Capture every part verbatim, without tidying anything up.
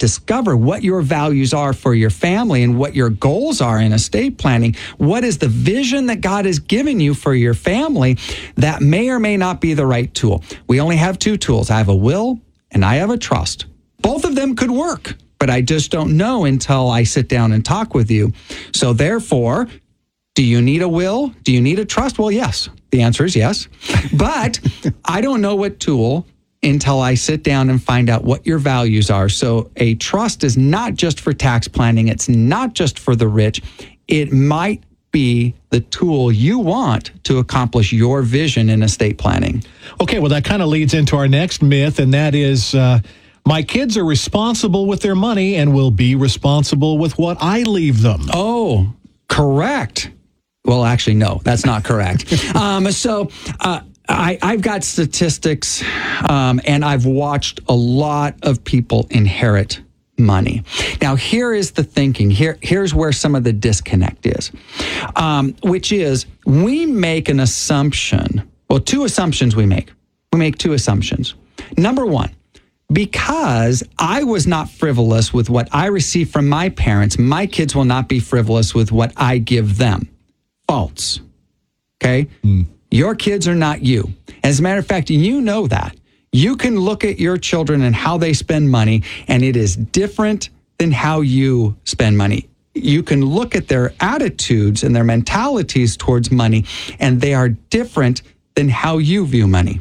discover what your values are for your family and what your goals are in estate planning. What is the vision that God has given you for your family that may or may not be the right tool? We only have two tools. I have a will and I have a trust. Both of them could work, but I just don't know until I sit down and talk with you. So therefore, do you need a will? Do you need a trust? Well, yes. The answer is yes. But I don't know what tool until I sit down and find out what your values are. So a trust is not just for tax planning. It's not just for the rich. It might be the tool you want to accomplish your vision in estate planning. Okay, well, that kind of leads into our next myth, and that is uh, my kids are responsible with their money and will be responsible with what I leave them. Oh, correct. Well, actually, no, that's not correct. um, so uh, I, I've got statistics, um, and I've watched a lot of people inherit money. Now, here is the thinking. Here, here's where some of the disconnect is, um, which is we make an assumption. Well, two assumptions we make. We make two assumptions. Number one, because I was not frivolous with what I received from my parents, my kids will not be frivolous with what I give them. False. Okay? Mm. Your kids are not you. As a matter of fact, you know that. You can look at your children and how they spend money, and it is different than how you spend money. You can look at their attitudes and their mentalities towards money, and they are different than how you view money.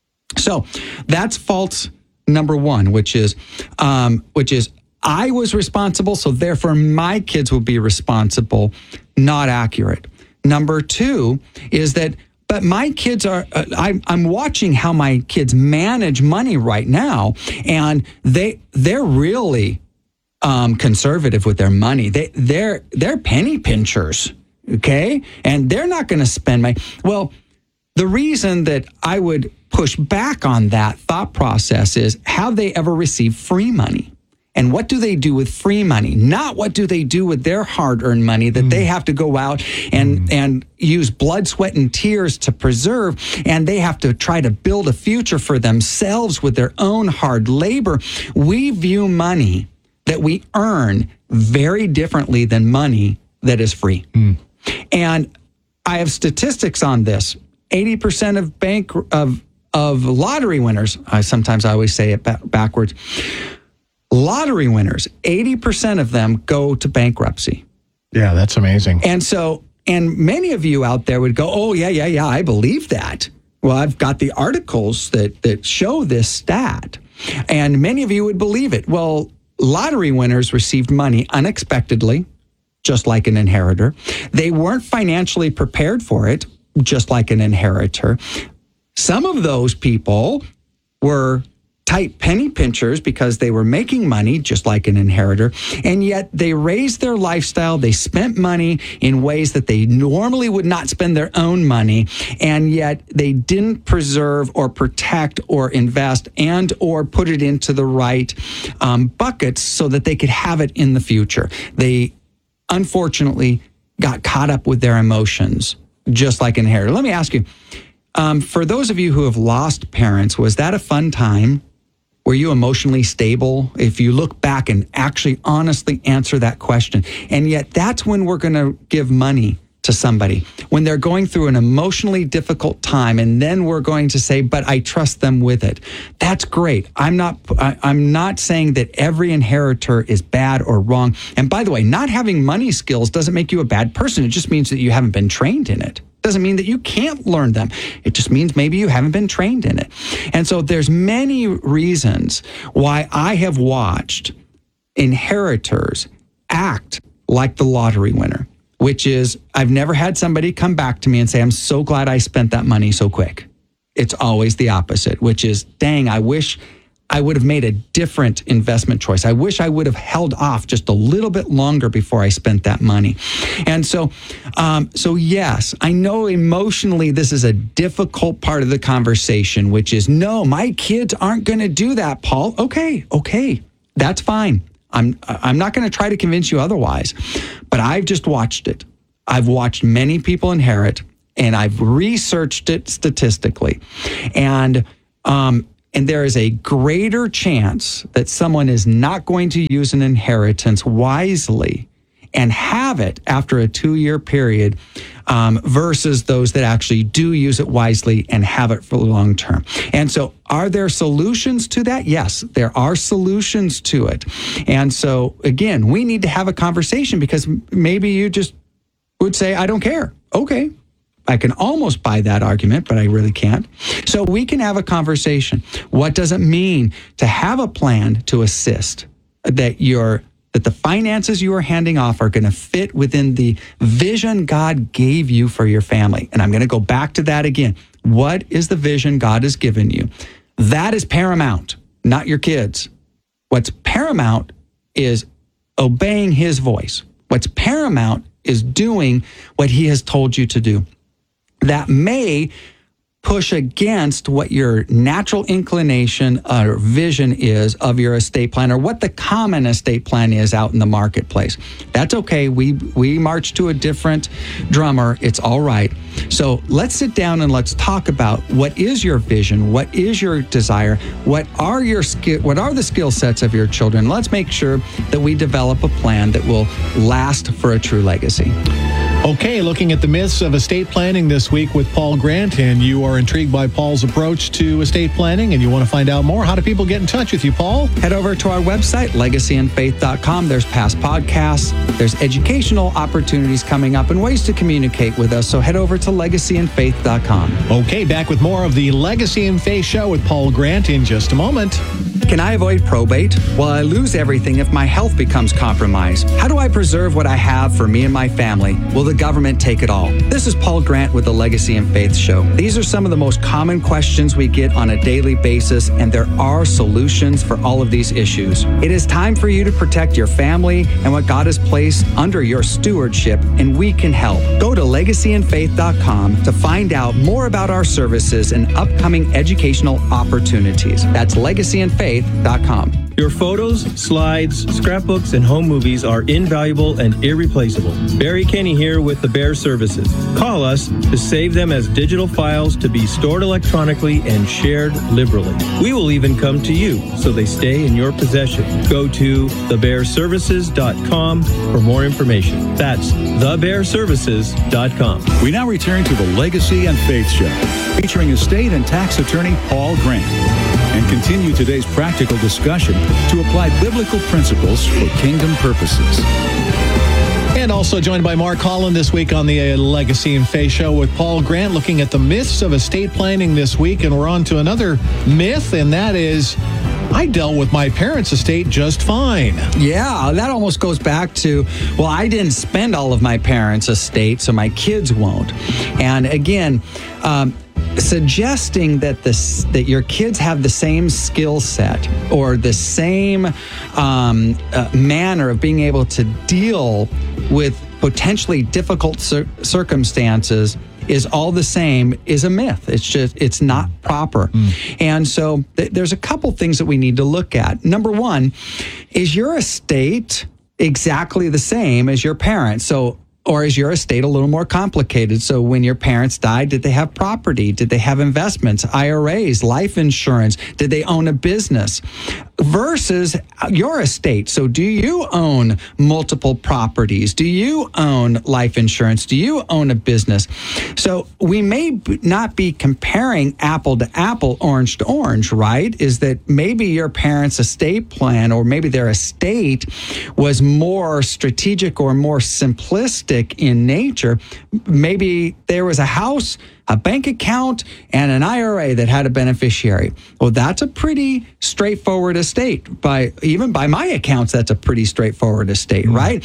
So that's false number one, which is, um, which is I was responsible, so therefore my kids will be responsible. Not accurate. Number two is that, but my kids are, uh, I, I'm watching how my kids manage money right now, and they, they're really um, conservative with their money. They, they're, they're penny pinchers, okay? And they're not going to spend money. Well, the reason that I would push back on that thought process is, have they ever received free money? And what do they do with free money? Not what do they do with their hard-earned money that mm. they have to go out and, mm. and use blood, sweat, and tears to preserve, and they have to try to build a future for themselves with their own hard labor. We view money that we earn very differently than money that is free. Mm. And I have statistics on this. eighty percent of bank of of lottery winners, I sometimes I always say it ba- backwards, lottery winners, eighty percent of them go to bankruptcy. Yeah, that's amazing. And so, and many of you out there would go, oh, yeah, yeah, yeah, I believe that. Well, I've got the articles that, that show this stat. And many of you would believe it. Well, lottery winners received money unexpectedly, just like an inheritor. They weren't financially prepared for it, just like an inheritor. Some of those people were tight penny pinchers because they were making money just like an inheritor, and yet they raised their lifestyle. They spent money in ways that they normally would not spend their own money, and yet they didn't preserve or protect or invest and or put it into the right um, buckets so that they could have it in the future. They unfortunately got caught up with their emotions, just like an inheritor. Let me ask you, um, for those of you who have lost parents, was that a fun time? Were you emotionally stable? If you look back and actually honestly answer that question. And yet that's when we're going to give money to somebody, when they're going through an emotionally difficult time, and then we're going to say, but I trust them with it. That's great. I'm not, I, I'm not saying that every inheritor is bad or wrong. And by the way, not having money skills doesn't make you a bad person. It just means that you haven't been trained in it. Doesn't mean that you can't learn them. It just means maybe you haven't been trained in it. And so there's many reasons why I have watched inheritors act like the lottery winner, which is I've never had somebody come back to me and say, I'm so glad I spent that money so quick. It's always the opposite, which is, dang, I wish I would have made a different investment choice. I wish I would have held off just a little bit longer before I spent that money. And so, um, so yes, I know emotionally this is a difficult part of the conversation, which is, no, my kids aren't going to do that, Paul. Okay, okay, that's fine. I'm I'm not going to try to convince you otherwise, but I've just watched it. I've watched many people inherit, and I've researched it statistically, and um. And there is a greater chance that someone is not going to use an inheritance wisely and have it after a two-year period um, versus those that actually do use it wisely and have it for the long term. And so are there solutions to that? Yes, there are solutions to it. And so, again, we need to have a conversation because maybe you just would say, I don't care. Okay. I can almost buy that argument, but I really can't. So we can have a conversation. What does it mean to have a plan to assist that you're that the finances you are handing off are going to fit within the vision God gave you for your family? And I'm going to go back to that again. What is the vision God has given you? That is paramount, not your kids. What's paramount is obeying his voice. What's paramount is doing what he has told you to do. That may push against what your natural inclination or vision is of your estate plan or what the common estate plan is out in the marketplace. That's okay. We we march to a different drummer. It's all right. So let's sit down and let's talk about what is your vision, what is your desire, what are your skill, what are the skill sets of your children. Let's make sure that we develop a plan that will last for a true legacy. Okay, looking at the myths of estate planning this week with Paul Grant, and you are intrigued by Paul's approach to estate planning and you want to find out more. How do people get in touch with you, Paul? Head over to our website, legacy and faith dot com. There's past podcasts, there's educational opportunities coming up and ways to communicate with us. So head over to legacy and faith dot com. Okay, back with more of the Legacy and Faith Show with Paul Grant in just a moment. Can I avoid probate? Will I lose everything if my health becomes compromised? How do I preserve what I have for me and my family? Will the government take it all? This is Paul Grant with the Legacy and Faith Show. These are some of the most common questions we get on a daily basis, and there are solutions for all of these issues. It is time for you to protect your family and what God has placed under your stewardship, and we can help. Go to legacy and faith dot com to find out more about our services and upcoming educational opportunities. That's legacy and faith dot com. Your photos, slides, scrapbooks, and home movies are invaluable and irreplaceable. Barry Kenny here with the Bear Services. Call us to save them as digital files to be stored electronically and shared liberally. We will even come to you so they stay in your possession. Go to the bear services dot com for more information. That's the bear services dot com. We now return to the Legacy and Faith Show, featuring estate and tax attorney Paul Grant, and continue today's practical discussion to apply biblical principles for kingdom purposes. And also joined by Mark Holland this week on the Legacy and Faith Show with Paul Grant, looking at the myths of estate planning this week. And we're on to another myth, and that is, I dealt with my parents' estate just fine. Yeah, that almost goes back to, well, I didn't spend all of my parents' estate, so my kids won't. And again, um, suggesting that this that your kids have the same skill set or the same um, uh, manner of being able to deal with potentially difficult cir- circumstances is all the same is a myth. It's just, it's not proper. Mm. And so th- there's a couple things that we need to look at. Number one, is your estate exactly the same as your parents? So, or is your estate a little more complicated? So when your parents died, did they have property? Did they have investments, I R As, life insurance? Did they own a business? Versus your estate. So do you own multiple properties? Do you own life insurance? Do you own a business? So we may not be comparing apple to apple, orange to orange, right? Is that maybe your parents' estate plan or maybe their estate was more strategic or more simplistic in nature. Maybe there was a house, a bank account, and an I R A that had a beneficiary. Well, that's a pretty straightforward estate. By even by my accounts, that's a pretty straightforward estate, mm-hmm. right?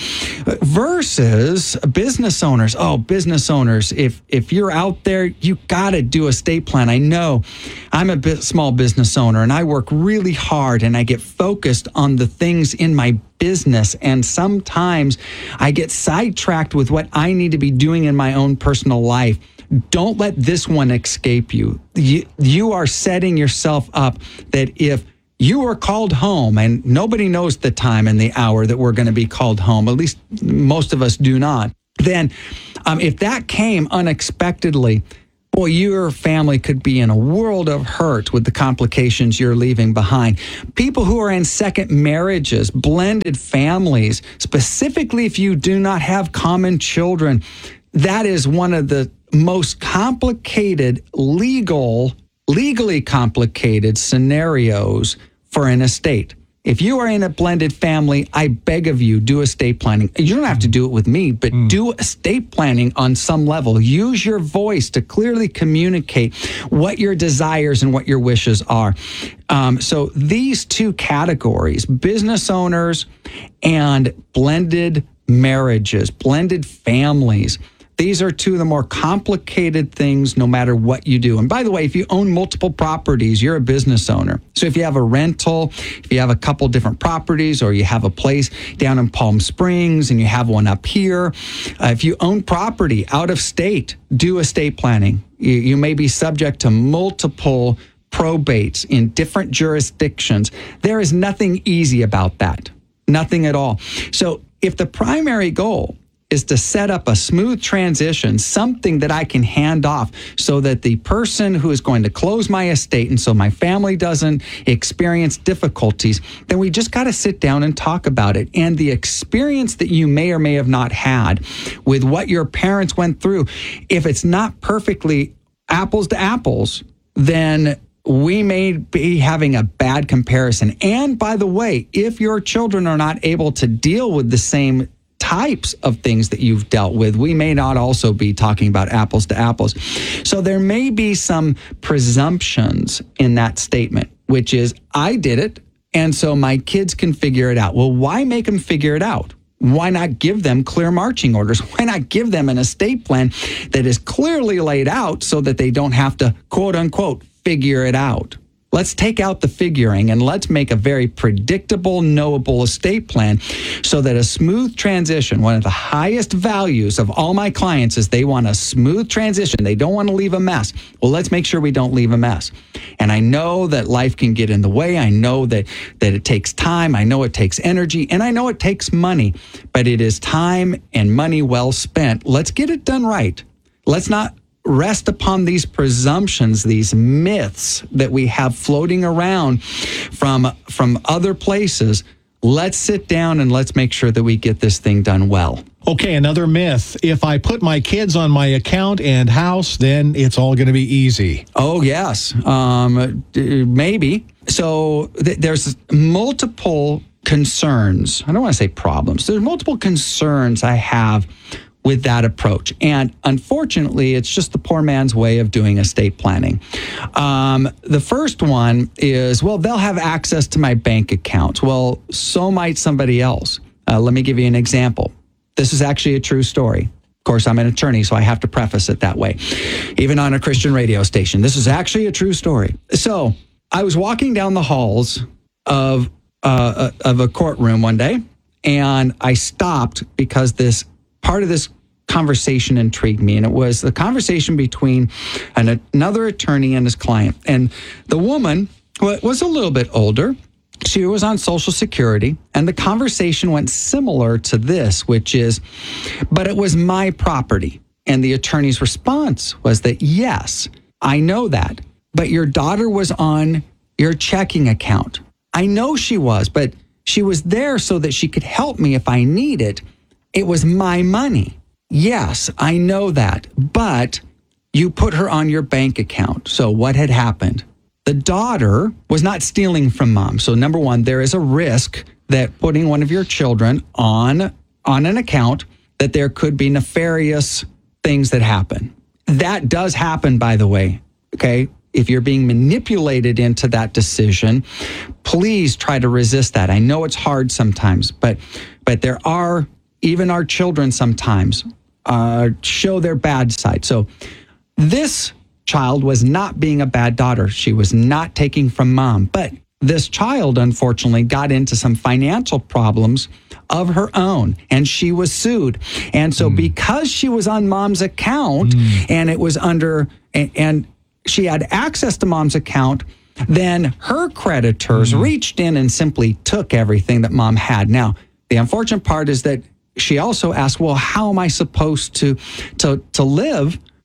Versus business owners. Oh, business owners, if if you're out there, you got to do estate plan. I know I'm a bit small business owner, and I work really hard, and I get focused on the things in my business, and sometimes I get sidetracked with what I need to be doing in my own personal life. Don't let this one escape you. you. You are setting yourself up that if you are called home, and nobody knows the time and the hour that we're going to be called home, at least most of us do not, then um, if that came unexpectedly, boy, your family could be in a world of hurt with the complications you're leaving behind. People who are in second marriages, blended families, specifically if you do not have common children, that is one of the most complicated legal, legally complicated scenarios for an estate. If you are in a blended family, I beg of you, do estate planning. You don't have to do it with me, but mm. do estate planning on some level. Use your voice to clearly communicate what your desires and what your wishes are. Um, so these two categories, business owners and blended marriages, blended families, these are two of the more complicated things no matter what you do. And by the way, if you own multiple properties, you're a business owner. So if you have a rental, if you have a couple different properties, or you have a place down in Palm Springs and you have one up here, uh, if you own property out of state, do estate planning. You, you may be subject to multiple probates in different jurisdictions. There is nothing easy about that. Nothing at all. So if the primary goal is to set up a smooth transition, something that I can hand off so that the person who is going to close my estate and so my family doesn't experience difficulties, then we just got to sit down and talk about it. And the experience that you may or may have not had with what your parents went through, if it's not perfectly apples to apples, then we may be having a bad comparison. And by the way, if your children are not able to deal with the same types of things that you've dealt with, we may not also be talking about apples to apples. So there may be some presumptions in that statement, which is, I did it, and so my kids can figure it out. Well, why make them figure it out? Why not give them clear marching orders? Why not give them an estate plan that is clearly laid out so that they don't have to, quote unquote, figure it out? Let's take out the figuring and let's make a very predictable, knowable estate plan so that a smooth transition, one of the highest values of all my clients is they want a smooth transition. They don't want to leave a mess. Well, let's make sure we don't leave a mess. And I know that life can get in the way. I know that, that it takes time. I know it takes energy, and I know it takes money, but it is time and money well spent. Let's get it done right. Let's not rest upon these presumptions, these myths that we have floating around from, from other places. Let's sit down and let's make sure that we get this thing done well. Okay, another myth. If I put my kids on my account and house, then it's all going to be easy. Oh, yes. Um, maybe. So th- there's multiple concerns. I don't want to say problems. There's multiple concerns I have with that approach. And unfortunately, it's just the poor man's way of doing estate planning. Um, the first one is, well, they'll have access to my bank account. Well, so might somebody else. Uh, let me give you an example. This is actually a true story. Of course, I'm an attorney, so I have to preface it that way, even on a Christian radio station. This is actually a true story. So I was walking down the halls of, uh, of a courtroom one day, and I stopped because this part of this conversation intrigued me, and it was the conversation between an, another attorney and his client. And the woman was a little bit older. She was on Social Security, and the conversation went similar to this, which is, but it was my property. And the attorney's response was that, yes, I know that, but your daughter was on your checking account. I know she was, but she was there so that she could help me if I need it. It was my money. Yes, I know that, but you put her on your bank account. So what had happened? The daughter was not stealing from mom. So number one, there is a risk that putting one of your children on, on an account, that there could be nefarious things that happen. That does happen, by the way, okay? If you're being manipulated into that decision, please try to resist that. I know it's hard sometimes, but but there are, even our children sometimes uh, show their bad side. So this child was not being a bad daughter. She was not taking from mom. But this child, unfortunately, got into some financial problems of her own, and she was sued. And so mm. because she was on mom's account mm. and it was under, and, and she had access to mom's account, then her creditors mm. reached in and simply took everything that mom had. Now, the unfortunate part is that she also asked, well, how am I supposed to, to, to live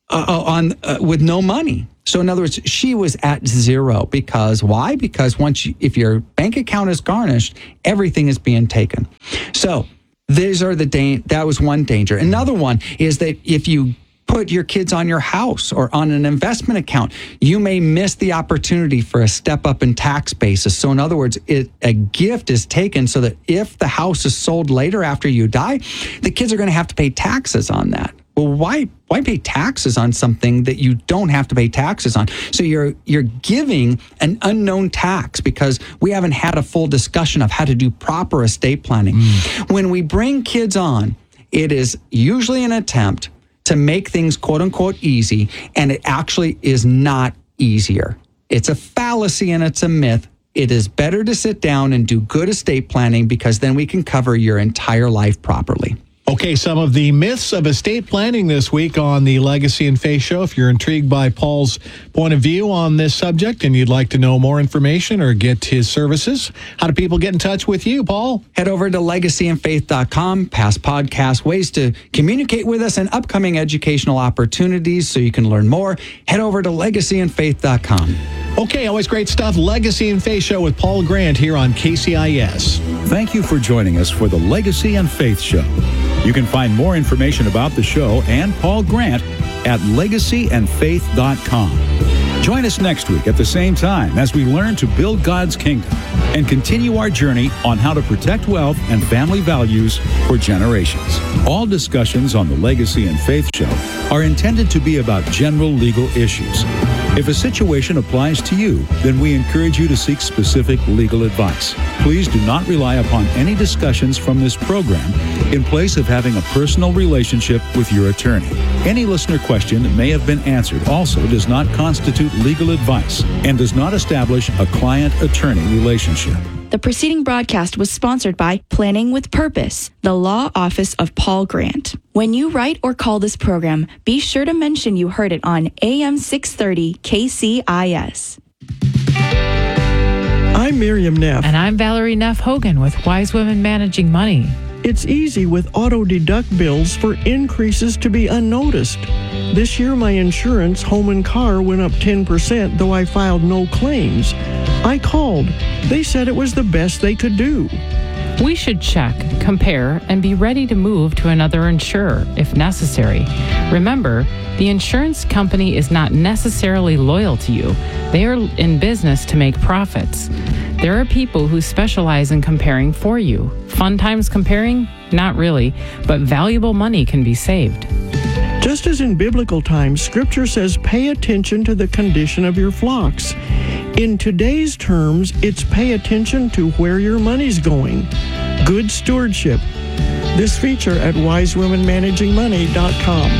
uh, on uh, with no money. So in other words, she was at zero because why? Because once you, if your bank account is garnished, everything is being taken. So these are the da- that was one danger. Another one is that if you put your kids on your house or on an investment account, you may miss the opportunity for a step up in tax basis. So in other words, it, a gift is taken so that if the house is sold later after you die, the kids are going to have to pay taxes on that. Well, why why pay taxes on something that you don't have to pay taxes on? So you're you're giving an unknown tax because we haven't had a full discussion of how to do proper estate planning. Mm. When we bring kids on, it is usually an attempt to make things quote unquote easy, and it actually is not easier. It's a fallacy and it's a myth. It is better to sit down and do good estate planning because then we can cover your entire life properly. Okay, some of the myths of estate planning this week on the Legacy and Faith Show. If you're intrigued by Paul's point of view on this subject and you'd like to know more information or get his services, how do people get in touch with you, Paul? Head over to legacy and faith dot com, past podcasts, ways to communicate with us, and upcoming educational opportunities so you can learn more. Head over to legacy and faith dot com. Okay, always great stuff. Legacy and Faith Show with Paul Grant here on K C I S. Thank you for joining us for the Legacy and Faith Show. You can find more information about the show and Paul Grant at legacy and faith dot com. Join us next week at the same time as we learn to build God's kingdom and continue our journey on how to protect wealth and family values for generations. All discussions on the Legacy and Faith Show are intended to be about general legal issues. If a situation applies to you, then we encourage you to seek specific legal advice. Please do not rely upon any discussions from this program in place of having a personal relationship with your attorney. Any listener question that may have been answered also does not constitute legal advice and does not establish a client-attorney relationship. The preceding broadcast was sponsored by Planning with Purpose, the law office of Paul Grant. When you write or call this program, be sure to mention you heard it on A M six thirty K C I S. I'm Miriam Neff. And I'm Valerie Neff Hogan with Wise Women Managing Money. It's easy with auto-deduct bills for increases to be unnoticed. This year, my insurance, home and car, went up ten percent, though I filed no claims. I called. They said it was the best they could do. We should check, compare, and be ready to move to another insurer if necessary. Remember, the insurance company is not necessarily loyal to you. They are in business to make profits. There are people who specialize in comparing for you. Fun times comparing? Not really, but valuable money can be saved. Just as in biblical times, Scripture says pay attention to the condition of your flocks. In today's terms, it's pay attention to where your money's going. Good stewardship. This feature at wise women managing money dot com.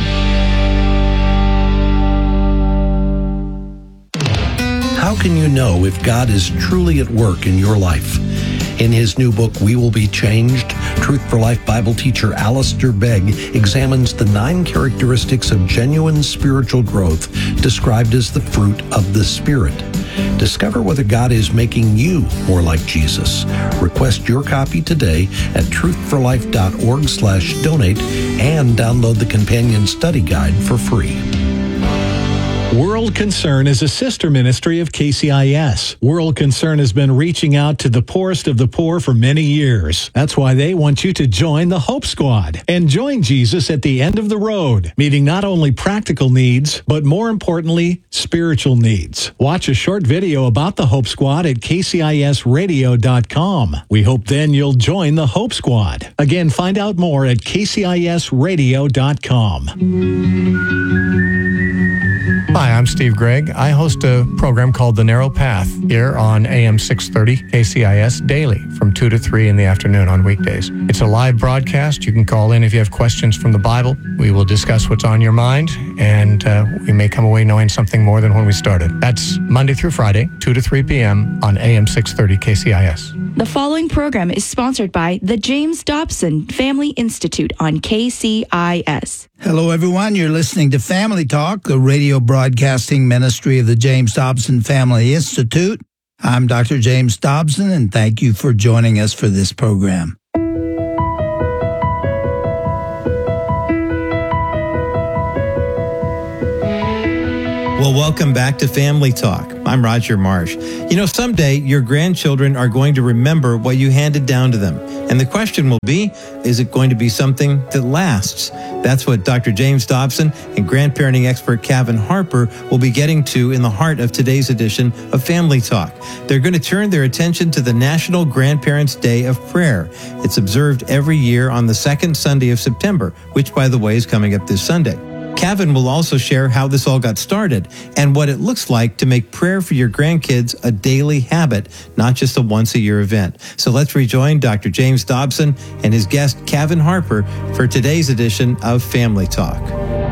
How can you know if God is truly at work in your life? In his new book, We Will Be Changed, Truth for Life Bible teacher Alistair Begg examines the nine characteristics of genuine spiritual growth described as the fruit of the Spirit. Discover whether God is making you more like Jesus. Request your copy today at truth for life dot org slash donate and download the companion study guide for free. World Concern is a sister ministry of K C I S. World Concern has been reaching out to the poorest of the poor for many years. That's why they want you to join the Hope Squad and join Jesus at the end of the road, meeting not only practical needs, but more importantly, spiritual needs. Watch a short video about the Hope Squad at K C I S radio dot com. We hope then you'll join the Hope Squad. Again, find out more at K C I S radio dot com. Hi, I'm Steve Gregg. I host a program called The Narrow Path here on A M six thirty K C I S daily from two to three in the afternoon on weekdays. It's a live broadcast. You can call in if you have questions from the Bible. We will discuss what's on your mind, and uh, we may come away knowing something more than when we started. That's Monday through Friday, two to three p.m. on A M six thirty K C I S. The following program is sponsored by the James Dobson Family Institute on K C I S. Hello, everyone. You're listening to Family Talk, the radio broadcasting ministry of the James Dobson Family Institute. I'm Doctor James Dobson, and thank you for joining us for this program. Well, welcome back to Family Talk. I'm Roger Marsh. You know, someday your grandchildren are going to remember what you handed down to them. And the question will be, is it going to be something that lasts? That's what Doctor James Dobson and grandparenting expert Kevin Harper will be getting to in the heart of today's edition of Family Talk. They're going to turn their attention to the National Grandparents' Day of Prayer. It's observed every year on the second Sunday of September, which, by the way, is coming up this Sunday. Kevin will also share how this all got started and what it looks like to make prayer for your grandkids a daily habit, not just a once-a-year event. So let's rejoin Doctor James Dobson and his guest, Kevin Harper, for today's edition of Family Talk.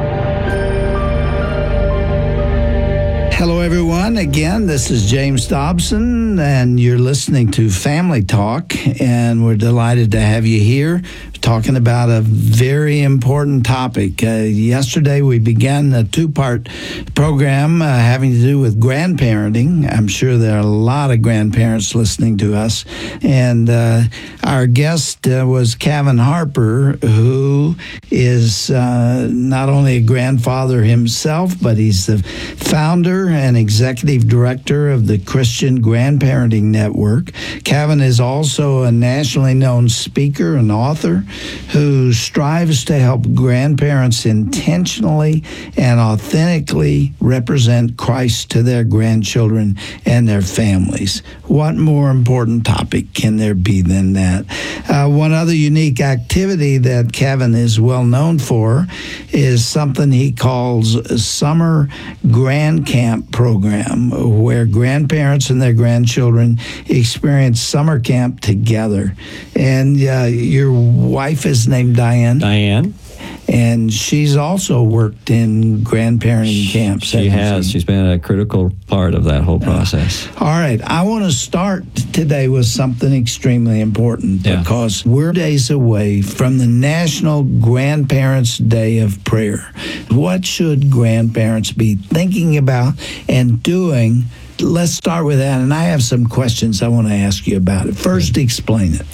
Hello, everyone. Again, this is James Dobson, and you're listening to Family Talk, and we're delighted to have you here talking about a very important topic. Uh, yesterday, we began a two-part program uh, having to do with grandparenting. I'm sure there are a lot of grandparents listening to us, and uh, our guest uh, was Kevin Harper, who is uh, not only a grandfather himself, but he's the founder and executive director of the Christian Grandparenting Network. Kevin is also a nationally known speaker and author who strives to help grandparents intentionally and authentically represent Christ to their grandchildren and their families. What more important topic can there be than that? Uh, one other unique activity that Kevin is well known for is something he calls a Summer Grand Camp program, where grandparents and their grandchildren experience summer camp together. And uh, your wife is named Diane. Diane. And she's also worked in grandparenting camps. She has. She? She's been a critical part of that whole process. Uh, all right. I want to start today with something extremely important yeah. because we're days away from the National Grandparents' Day of Prayer. What should grandparents be thinking about and doing? Let's start with that. And I have some questions I want to ask you about it. First, explain it.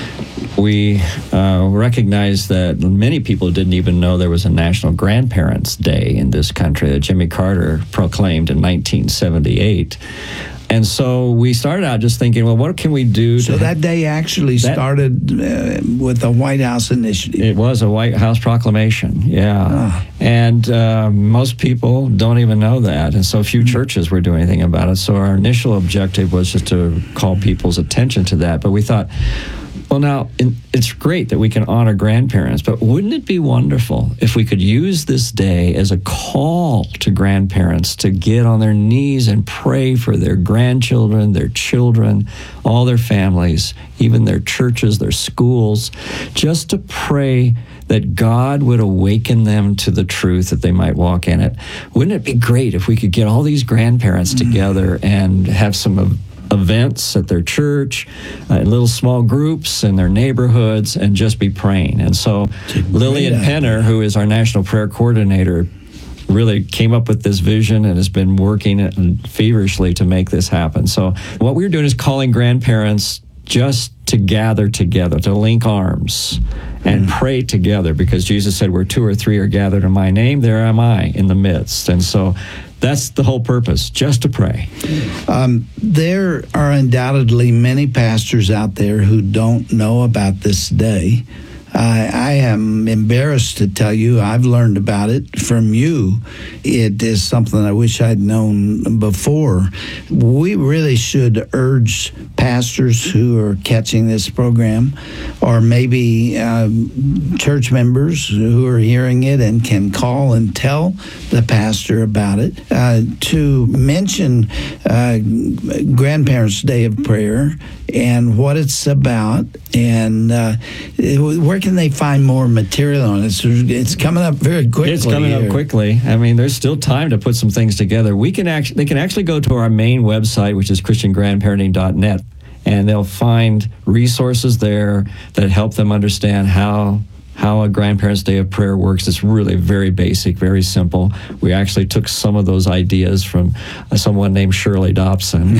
We uh, recognize that many people didn't even know there was a National Grandparents' Day in this country that Jimmy Carter proclaimed in nineteen seventy-eight. And so we started out just thinking, well, what can we do? So to that day actually that, started uh, with the White House initiative. It was a White House proclamation, yeah. Oh. And uh, most people don't even know that. And so few mm-hmm. churches were doing anything about it. So our initial objective was just to call people's attention to that. But we thought, well, now, it's great that we can honor grandparents, but wouldn't it be wonderful if we could use this day as a call to grandparents to get on their knees and pray for their grandchildren, their children, all their families, even their churches, their schools, just to pray that God would awaken them to the truth that they might walk in it. Wouldn't it be great if we could get all these grandparents mm-hmm. together and have some of events at their church, uh, little small groups in their neighborhoods, and just be praying. And so Lillian Penner, who is our national prayer coordinator, really came up with this vision and has been working feverishly to make this happen. So what we're doing is calling grandparents just to gather together, to link arms and mm. pray together, because Jesus said, where two or three are gathered in my name, there am I in the midst. And so that's the whole purpose, just to pray. Um, there are undoubtedly many pastors out there who don't know about this day. I, I am embarrassed to tell you I've learned about it from you. It is something I wish I'd known before. We really should urge pastors who are catching this program, or maybe um, church members who are hearing it and can call and tell the pastor about it, uh, to mention uh, Grandparents' Day of Prayer and what it's about, and uh, where can they find more material on it? It's, it's coming up very quickly. It's coming here. up quickly. I mean, there's still time to put some things together. We can actually, they can actually go to our main website, which is christian grandparenting dot net, and they'll find resources there that help them understand how how a Grandparents' Day of Prayer works. It's really very basic, very simple. We actually took some of those ideas from uh, someone named Shirley Dobson.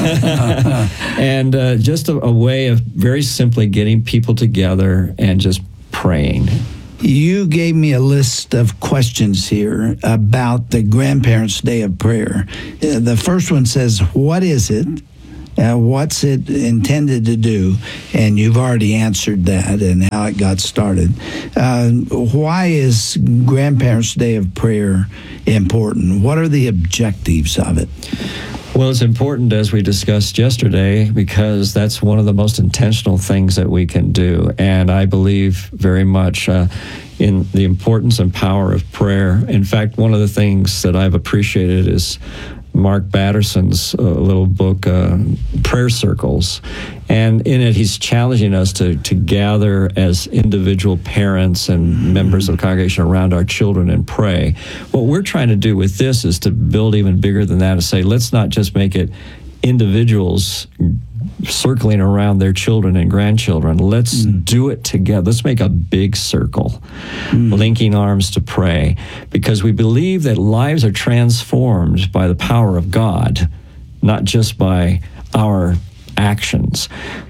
and uh, just a, a way of very simply getting people together and just praying. You gave me a list of questions here about the Grandparents' Day of Prayer. Uh, the first one says, what is it? Uh, what's it intended to do? And you've already answered that and how it got started. Uh, why is Grandparents' Day of Prayer important? What are the objectives of it? Well, it's important, as we discussed yesterday, because that's one of the most intentional things that we can do. And I believe very much uh, in the importance and power of prayer. In fact, one of the things that I've appreciated is Mark Batterson's uh, little book, uh, Prayer Circles. And in it, he's challenging us to, to gather as individual parents and members of the congregation around our children and pray. What we're trying to do with this is to build even bigger than that and say, let's not just make it individuals circling around their children and grandchildren. Let's mm. do it together. Let's make a big circle, mm. linking arms to pray, because we believe that lives are transformed by the power of God, not just by our actions.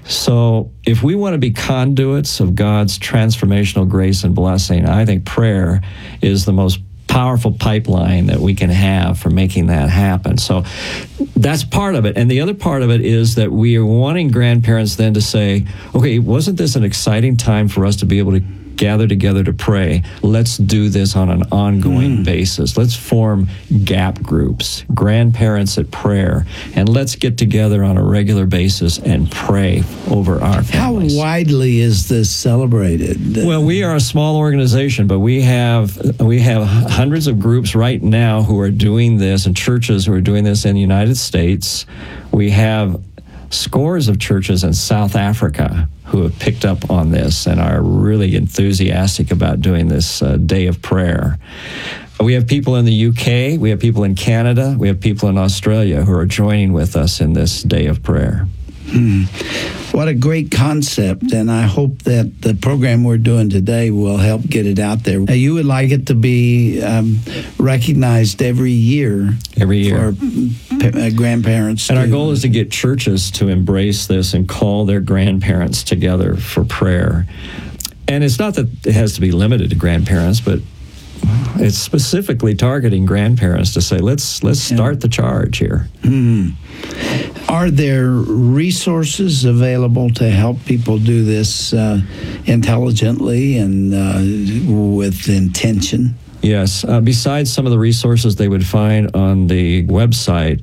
So if we want to be conduits of God's transformational grace and blessing, I think prayer is the most powerful pipeline that we can have for making that happen. So that's part of it. And the other part of it is that we are wanting grandparents then to say, okay, wasn't this an exciting time for us to be able to gather together to pray? Let's do this on an ongoing mm. basis. Let's form gap groups, grandparents at prayer, and let's get together on a regular basis and pray over our families. How widely is this celebrated? Well, we are a small organization, but we have we have hundreds of groups right now who are doing this, and churches who are doing this in the United States. We have scores of churches in South Africa who have picked up on this and are really enthusiastic about doing this uh, day of prayer. We have people in the U K, we have people in Canada, we have people in Australia who are joining with us in this day of prayer. Hmm. What a great concept, and I hope that the program we're doing today will help get it out there. Uh, you would like it to be um, recognized every year. Every year. For uh, grandparents. And to, our goal is to get churches to embrace this and call their grandparents together for prayer. And it's not that it has to be limited to grandparents, but it's specifically targeting grandparents to say, let's let's start yeah. the charge here. Hmm. Are there resources available to help people do this uh, intelligently and uh, with intention? Yes. Uh, besides some of the resources they would find on the website,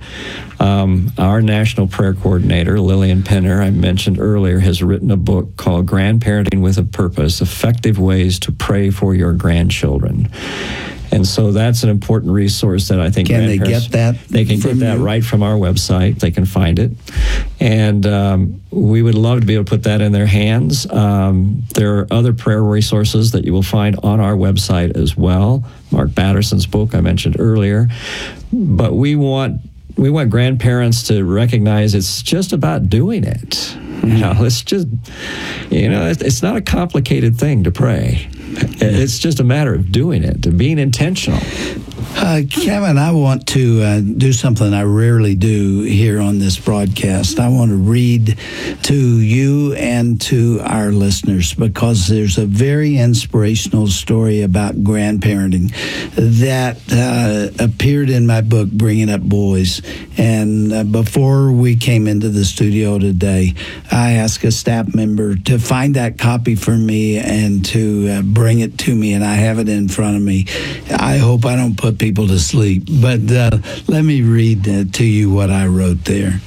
um, our National Prayer Coordinator, Lillian Penner, I mentioned earlier, has written a book called Grandparenting with a Purpose, Effective Ways to Pray for Your Grandchildren. And so that's an important resource that I think can they get that? They can get that you? right from our website. They can find it, and um, we would love to be able to put that in their hands. Um, there are other prayer resources that you will find on our website as well. Mark Batterson's book I mentioned earlier, but we want we want grandparents to recognize it's just about doing it. You know, it's just you know, it's not a complicated thing to pray. It's just a matter of doing it, of being intentional. Uh, Kevin, I want to uh, do something I rarely do here on this broadcast. I want to read to you and to our listeners because there's a very inspirational story about grandparenting that uh, appeared in my book, Bringing Up Boys. And uh, before we came into the studio today, I asked a staff member to find that copy for me and to uh, bring it to me, and I have it in front of me. I hope I don't put people to sleep, but uh, let me read uh, to you what I wrote there.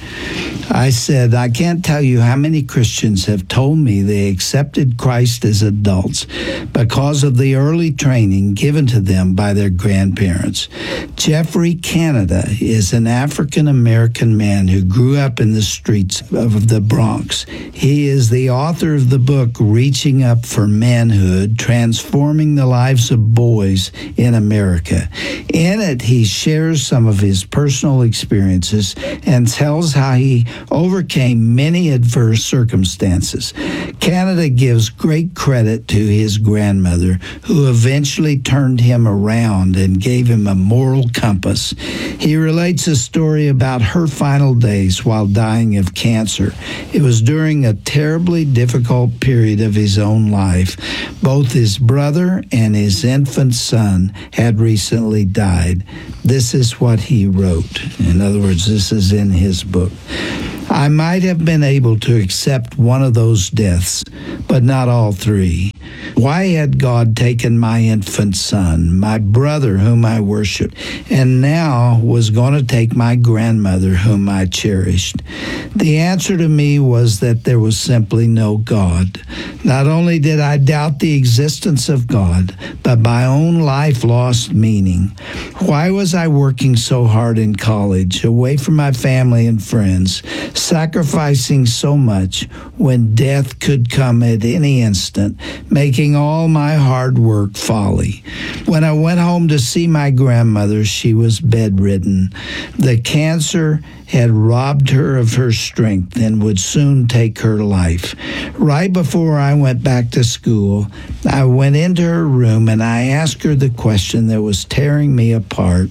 I said, I can't tell you how many Christians have told me they accepted Christ as adults because of the early training given to them by their grandparents. Jeffrey Canada is an African-American man who grew up in the streets of the Bronx. He is the author of the book, Reaching Up for Manhood, Transforming the Lives of Boys in America. In it, he shares some of his personal experiences and tells how he overcame many adverse circumstances. Canada gives great credit to his grandmother, who eventually turned him around and gave him a moral compass. He relates a story about her final days while dying of cancer. It was during a terribly difficult period of his own life. Both his brother and his infant son had recently died. This is what he wrote. In other words, this is in his book. I might have been able to accept one of those deaths, but not all three. Why had God taken my infant son, my brother whom I worshiped, and now was going to take my grandmother whom I cherished? The answer to me was that there was simply no God. Not only did I doubt the existence of God, but my own life lost meaning. Why was I working so hard in college, away from my family and friends, sacrificing so much when death could come at any instant, making all my hard work folly? When I went home to see my grandmother, she was bedridden. The cancer had robbed her of her strength and would soon take her life. Right before I went back to school, I went into her room and I asked her the question that was tearing me apart.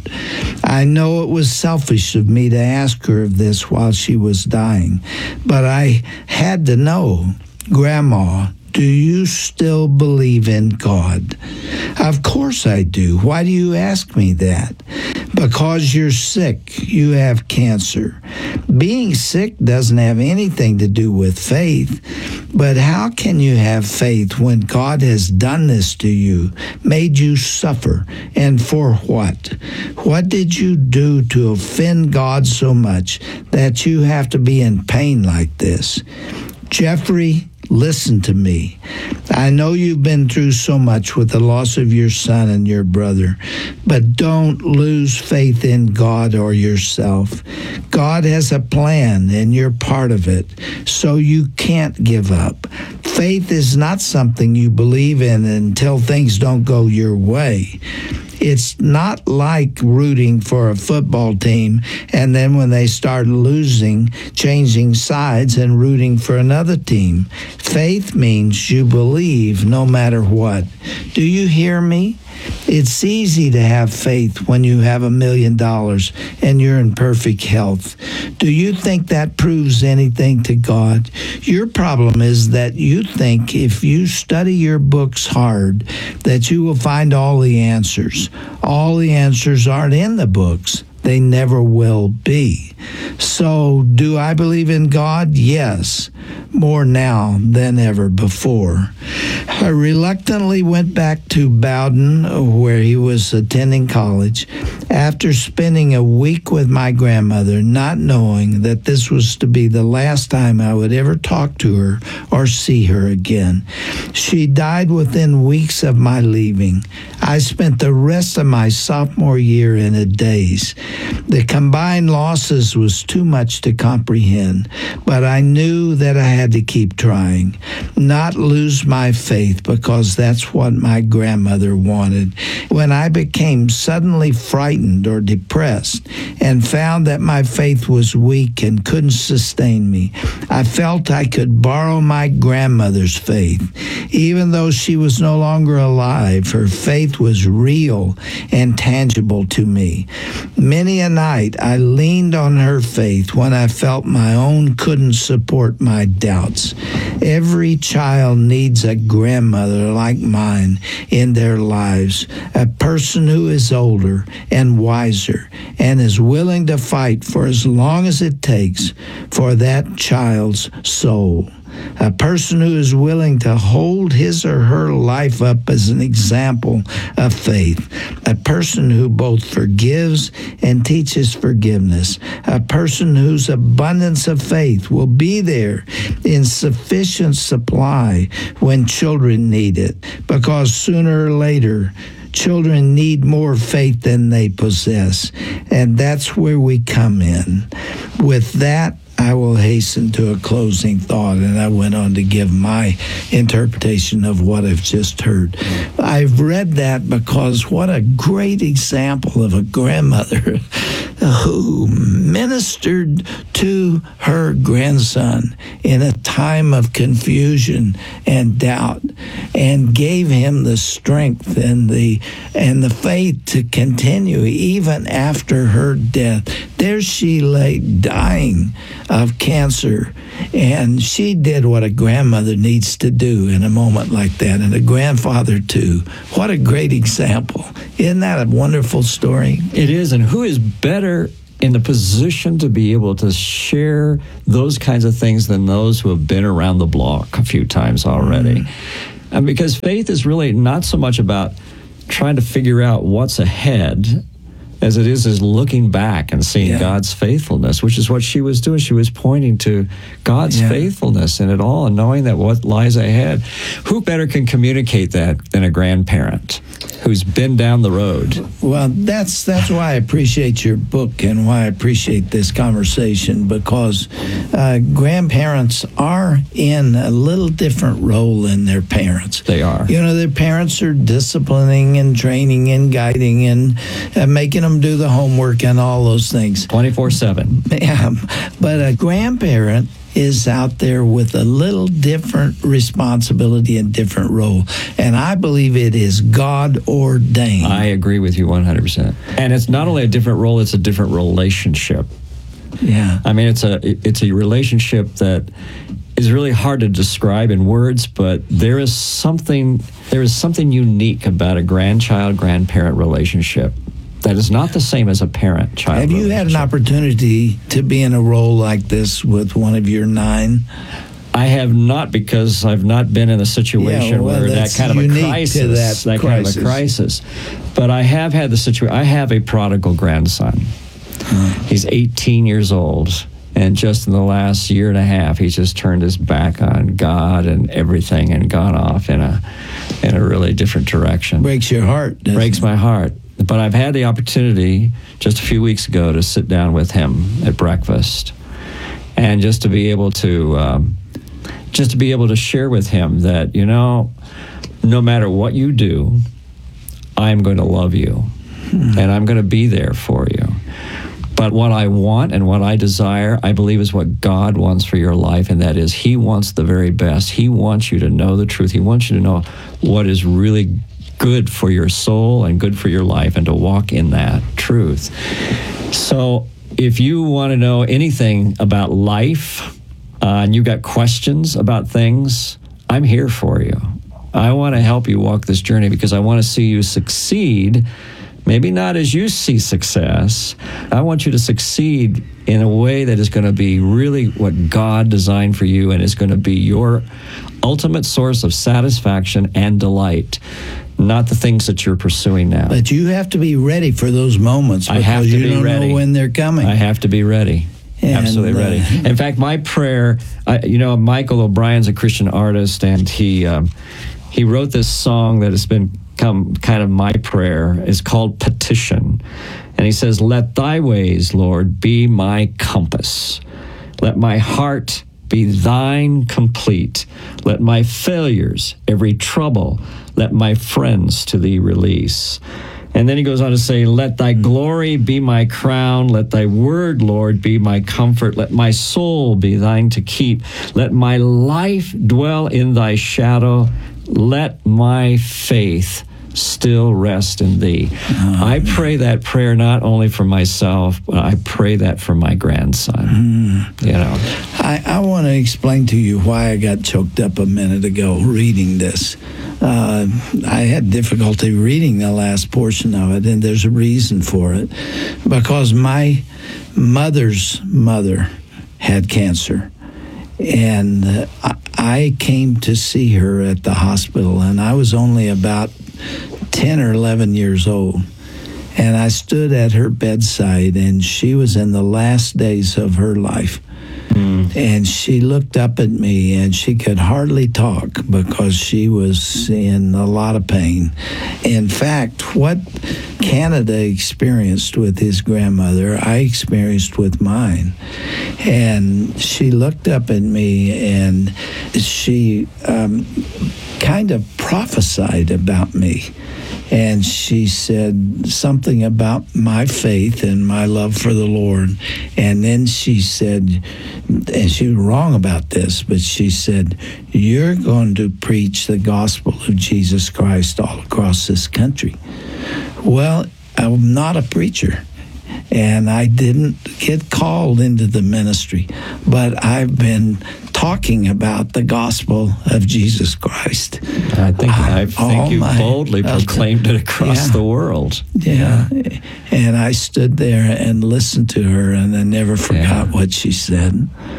I know it was selfish of me to ask her of this while she was dying, but I had to know. Grandma, do you still believe in God? Of course I do. Why do you ask me that? Because you're sick. You have cancer. Being sick doesn't have anything to do with faith. But how can you have faith when God has done this to you, made you suffer? And for what? What did you do to offend God so much that you have to be in pain like this? Jeffrey, listen to me. I know you've been through so much with the loss of your son and your brother, but don't lose faith in God or yourself. God has a plan, and you're part of it, so you can't give up. Faith is not something you believe in until things don't go your way. It's not like rooting for a football team and then when they start losing, changing sides and rooting for another team. Faith means you believe no matter what. Do you hear me? It's easy to have faith when you have a million dollars and you're in perfect health. Do you think that proves anything to God? Your problem is that you think if you study your books hard, that you will find all the answers. All the answers aren't in the books. They never will be. So, do I believe in God? Yes, more now than ever before. I reluctantly went back to Bowdoin, where he was attending college, after spending a week with my grandmother, not knowing that this was to be the last time I would ever talk to her or see her again. She died within weeks of my leaving. I spent the rest of my sophomore year in a daze. The combined losses was too much to comprehend, but I knew that I had to keep trying, not lose my faith, because that's what my grandmother wanted. When I became suddenly frightened or depressed and found that my faith was weak and couldn't sustain me, I felt I could borrow my grandmother's faith. Even though she was no longer alive, her faith was real and tangible to me. Many a night I leaned on her faith when I felt my own couldn't support my doubts. Every child needs a grandmother like mine in their lives, a person who is older and wiser and is willing to fight for as long as it takes for that child's soul. A person who is willing to hold his or her life up as an example of faith. A person who both forgives and teaches forgiveness. A person whose abundance of faith will be there in sufficient supply when children need it, because sooner or later, children need more faith than they possess, and that's where we come in. With that, I will hasten to a closing thought, and I went on to give my interpretation of what I've just heard. I've read that because what a great example of a grandmother who ministered to her grandson in a time of confusion and doubt, and gave him the strength and the and the faith to continue even after her death. There she lay dying of cancer, and she did what a grandmother needs to do in a moment like that, and a grandfather too. What a great example. Isn't that a wonderful story? It is, and who is better in the position to be able to share those kinds of things than those who have been around the block a few times already? Mm-hmm. And because faith is really not so much about trying to figure out what's ahead as it is is looking back and seeing yeah. God's faithfulness, which is what she was doing. She was pointing to God's yeah. faithfulness in it all and knowing that what lies ahead. Who better can communicate that than a grandparent who's been down the road? Well, that's that's why I appreciate your book and why I appreciate this conversation, because uh, grandparents are in a little different role than their parents. They are. You know, their parents are disciplining and training and guiding and uh, making them do the homework and all those things. twenty-four seven. Yeah, but a grandparent is out there with a little different responsibility and different role. And I believe it is God ordained. I agree with you one hundred percent. And it's not only a different role, it's a different relationship. Yeah. I mean, it's a it's a relationship that is really hard to describe in words, but there is something there is something unique about a grandchild-grandparent relationship that is not the same as a parent-child Have you had an opportunity to be in a role like this with one of your nine? I have not, because I've not been in a situation yeah, well, where that kind of a crisis, that, that kind of a crisis. But I have had the situation. I have a prodigal grandson. Hmm. He's eighteen years old, and just in the last year and a half, he's just turned his back on God and everything and gone off in a in a really different direction. Breaks your heart. Breaks it? my heart. But I've had the opportunity just a few weeks ago to sit down with him at breakfast, and just to be able to um, just to be able to share with him that, you know, no matter what you do, I'm going to love you, hmm. and I'm going to be there for you. But what I want and what I desire, I believe, is what God wants for your life, and that is He wants the very best. He wants you to know the truth. He wants you to know what is really good for your soul and good for your life, and to walk in that truth. So if you want to know anything about life, uh, and you've got questions about things, I'm here for you. I want to help you walk this journey, because I want to see you succeed. Maybe not as you see success. I want you to succeed in a way that is going to be really what God designed for you, and is going to be your ultimate source of satisfaction and delight, not the things that you're pursuing now. But you have to be ready for those moments, because I have to you be don't ready. know when they're coming. I have to be ready. And, Absolutely ready. Uh, in fact, my prayer, I, you know, Michael O'Brien's a Christian artist, and he um, he wrote this song that has been come kind of my prayer. It's called Petition. And he says, "Let thy ways, Lord, be my compass. Let my heart be thine complete. Let my failures, every trouble, let my friends to thee release." And then he goes on to say, "Let thy glory be my crown. Let thy word, Lord, be my comfort. Let my soul be thine to keep. Let my life dwell in thy shadow. Let my faith still rest in thee." Oh. I pray that prayer not only for myself, but I pray that for my grandson. Mm. You know, I, I want to explain to you why I got choked up a minute ago reading this. Uh, I had difficulty reading the last portion of it, and there's a reason for it. Because my mother's mother had cancer, and uh, I came to see her at the hospital, and I was only about ten or eleven years old. And I stood at her bedside, and she was in the last days of her life. Mm. And she looked up at me, and she could hardly talk because she was in a lot of pain. In fact, what Canada experienced with his grandmother, I experienced with mine. And she looked up at me, and she um, kind of prophesied about me. And she said something about my faith and my love for the Lord. And then she said, and she was wrong about this, but she said, you're going to preach the gospel of Jesus Christ all across this country. Well, I'm not a preacher, and I didn't get called into the ministry, but I've been talking about the gospel of Jesus Christ. I think I think you boldly proclaimed it across yeah, the world. Yeah. yeah, and I stood there and listened to her, and I never forgot yeah. what she said.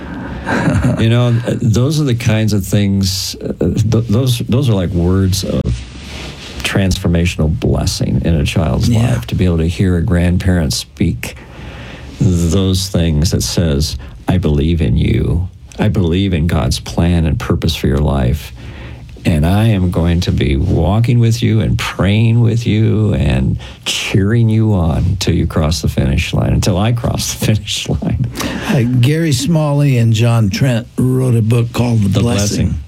You know, those are the kinds of things. Uh, th- those those are like words of transformational blessing in a child's yeah. life, to be able to hear a grandparent speak those things that says, I believe in you. I believe in God's plan and purpose for your life. And I am going to be walking with you and praying with you and cheering you on until you cross the finish line, until I cross the finish line. Uh, Gary Smalley and John Trent wrote a book called The, the Blessing. Blessing.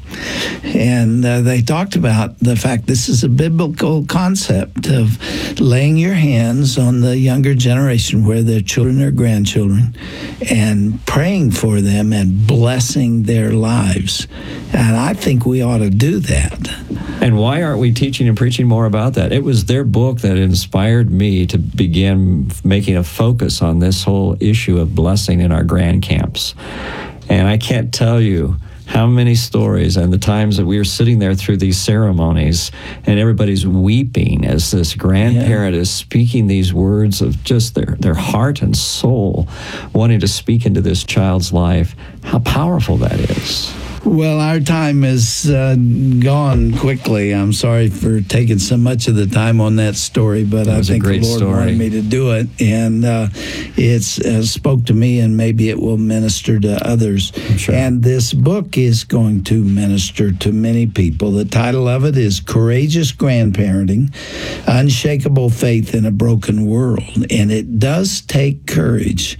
And uh, they talked about the fact this is a biblical concept of laying your hands on the younger generation, where their children or grandchildren, and praying for them and blessing their lives. And I think we ought to do that. And why aren't we teaching and preaching more about that? It was their book that inspired me to begin making a focus on this whole issue of blessing in our grand camps. And I can't tell you how many stories and the times that we were sitting there through these ceremonies and everybody's weeping as this grandparent yeah. is speaking these words of just their, their heart and soul, wanting to speak into this child's life. How powerful that is. Well, our time is uh, gone quickly. I'm sorry for taking so much of the time on that story, but I think the Lord story. wanted me to do it, and uh, it's uh, spoke to me, and maybe it will minister to others. Sure. And this book is going to minister to many people. The title of it is Courageous Grandparenting, Unshakable Faith in a Broken World, and it does take courage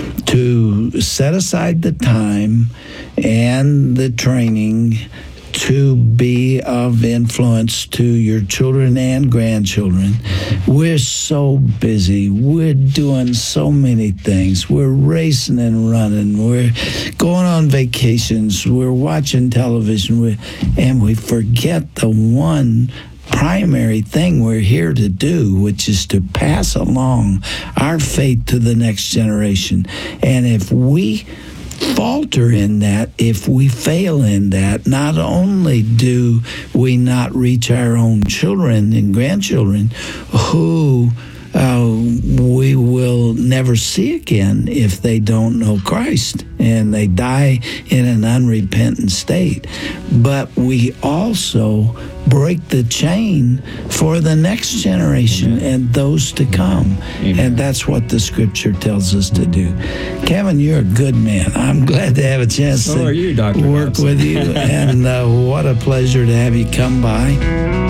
to set aside the time and the training to be of influence to your children and grandchildren. We're so busy. We're doing so many things. We're racing and running. We're going on vacations. We're watching television. We're, and we forget the one primary thing we're here to do, which is to pass along our faith to the next generation. And if we falter in that, if we fail in that, not only do we not reach our own children and grandchildren who uh, we will never see again if they don't know Christ and they die in an unrepentant state, but we also break the chain for the next generation Amen. And those to come. Amen. And that's what the scripture tells us to do. Kevin, you're a good man. I'm glad to have a chance so to are you, Doctor work Robson. with you. And uh, what a pleasure to have you come by.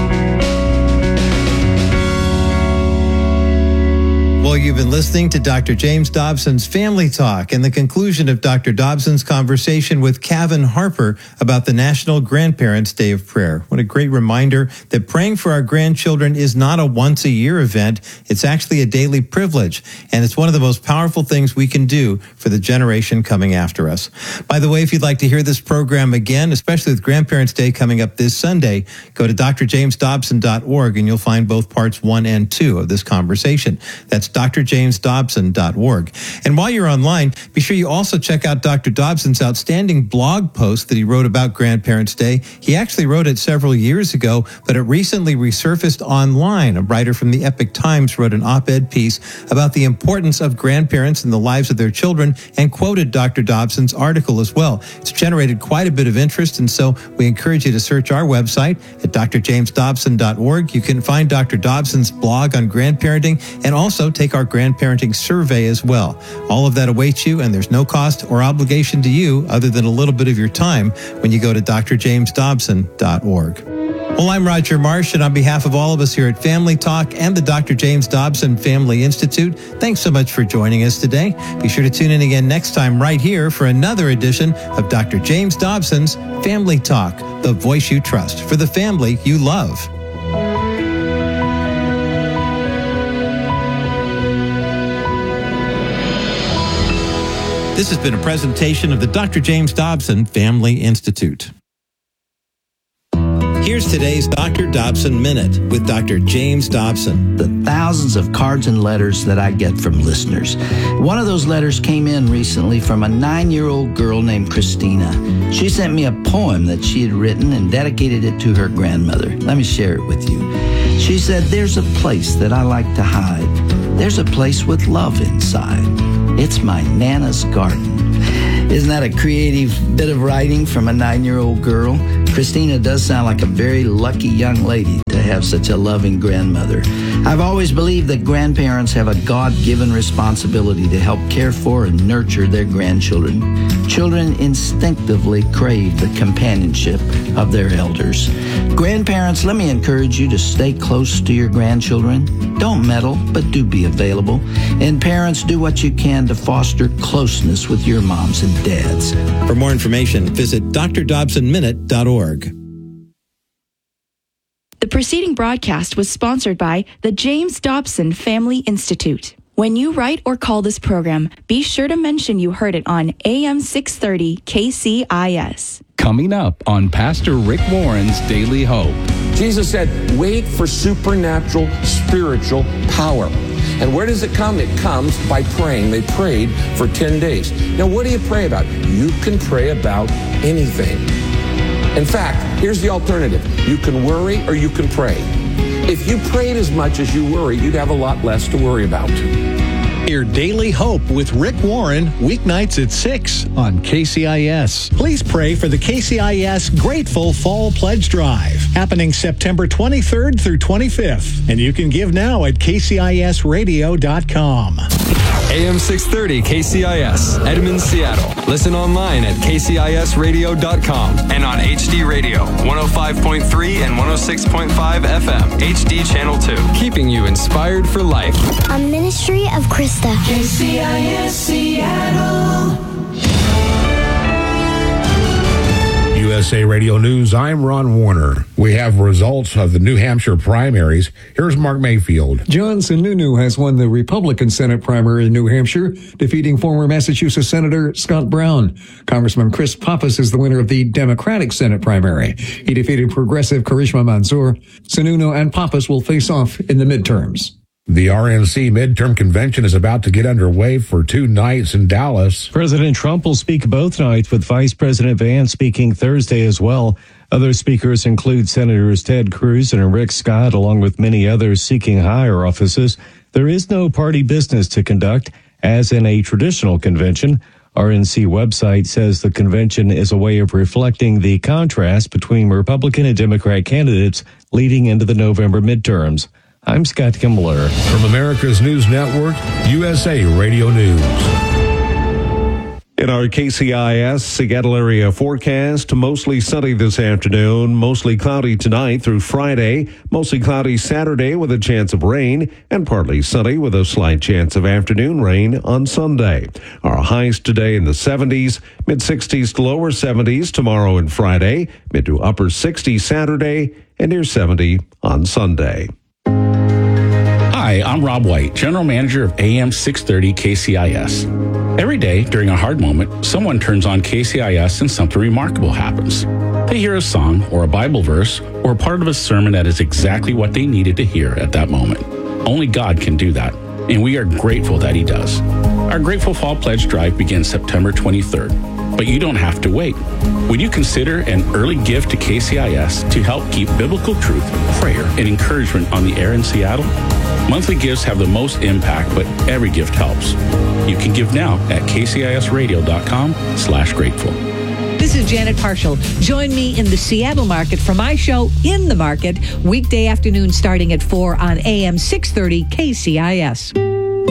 Well, you've been listening to Doctor James Dobson's Family Talk and the conclusion of Doctor Dobson's conversation with Kevin Harper about the National Grandparents' Day of Prayer. What a great reminder that praying for our grandchildren is not a once-a-year event. It's actually a daily privilege, and it's one of the most powerful things we can do for the generation coming after us. By the way, if you'd like to hear this program again, especially with Grandparents' Day coming up this Sunday, go to d r james dobson dot org and you'll find both parts one and two of this conversation. That's d r james dobson dot org. And while you're online, be sure you also check out Doctor Dobson's outstanding blog post that he wrote about Grandparents' Day. He actually wrote it several years ago, but it recently resurfaced online. A writer from the Epic Times wrote an op-ed piece about the importance of grandparents in the lives of their children and quoted Doctor Dobson's article as well. It's generated quite a bit of interest, and so we encourage you to search our website at d r james dobson dot org. You can find Doctor Dobson's blog on grandparenting and also take take our grandparenting survey as well. All of that awaits you, and there's no cost or obligation to you other than a little bit of your time when you go to d r james dobson dot org. Well, I'm Roger Marsh, and on behalf of all of us here at Family Talk and the Doctor James Dobson Family Institute, thanks so much for joining us today. Be sure to tune in again next time right here for another edition of Doctor James Dobson's Family Talk, the voice you trust for the family you love. This has been a presentation of the Doctor James Dobson Family Institute. Here's today's Doctor Dobson Minute with Doctor James Dobson. The thousands of cards and letters that I get from listeners. One of those letters came in recently from a nine-year-old girl named Christina. She sent me a poem that she had written and dedicated it to her grandmother. Let me share it with you. She said, "There's a place that I like to hide. There's a place with love inside. It's my Nana's garden." Isn't that a creative bit of writing from a nine-year-old girl? Christina does sound like a very lucky young lady to have such a loving grandmother. I've always believed that grandparents have a God-given responsibility to help care for and nurture their grandchildren. Children instinctively crave the companionship of their elders. Grandparents, let me encourage you to stay close to your grandchildren. Don't meddle, but do be available. And parents, do what you can to foster closeness with your moms and dads. For more information, visit d r dobson minute dot org. The preceding broadcast was sponsored by the James Dobson Family Institute. When you write or call this program, be sure to mention you heard it on A M six thirty K C I S. Coming up on Pastor Rick Warren's Daily Hope. Jesus said, wait for supernatural spiritual power. And where does it come? It comes by praying. They prayed for ten days. Now, what do you pray about? You can pray about anything. In fact, here's the alternative. You can worry or you can pray. If you prayed as much as you worry, you'd have a lot less to worry about. Hear Daily Hope with Rick Warren, weeknights at six on K C I S. Please pray for the K C I S Grateful Fall Pledge Drive, happening September twenty-third through twenty-fifth. And you can give now at k c i s radio dot com. A M six thirty K C I S, Edmonds, Seattle. Listen online at k c i s radio dot com and on H D Radio, one oh five point three and one oh six point five F M, H D Channel two. Keeping you inspired for life. A ministry of Krista. K C I S Seattle. U S A Radio News, I'm Ron Warner. We have results of the New Hampshire primaries. Here's Mark Mayfield. John Sununu has won the Republican Senate primary in New Hampshire, defeating former Massachusetts Senator Scott Brown. Congressman Chris Pappas is the winner of the Democratic Senate primary. He defeated progressive Karishma Mansour. Sununu and Pappas will face off in the midterms. The R N C midterm convention is about to get underway for two nights in Dallas. President Trump will speak both nights, with Vice President Vance speaking Thursday as well. Other speakers include Senators Ted Cruz and Rick Scott, along with many others seeking higher offices. There is no party business to conduct, as in a traditional convention. R N C website says the convention is a way of reflecting the contrast between Republican and Democrat candidates leading into the November midterms. I'm Scott Kimbler. From America's News Network, U S A Radio News. In our K C I S Seattle area forecast, mostly sunny this afternoon, mostly cloudy tonight through Friday, mostly cloudy Saturday with a chance of rain, and partly sunny with a slight chance of afternoon rain on Sunday. Our highs today in the seventies, mid-sixties to lower seventies tomorrow and Friday, mid to upper sixties Saturday, and near seventy on Sunday. Hi, I'm Rob White, General Manager of A M six thirty K C I S. Every day during a hard moment, someone turns on K C I S and something remarkable happens. They hear a song or a Bible verse or part of a sermon that is exactly what they needed to hear at that moment. Only God can do that, and we are grateful that He does. Our Grateful Fall Pledge Drive begins September twenty-third, but you don't have to wait. Would you consider an early gift to K C I S to help keep biblical truth, prayer, and encouragement on the air in Seattle? Monthly gifts have the most impact, but every gift helps. You can give now at k c i s radio dot com slash grateful. This is Janet Parshall. Join me in the Seattle market for my show, In the Market, weekday afternoon starting at four on A M six thirty K C I S.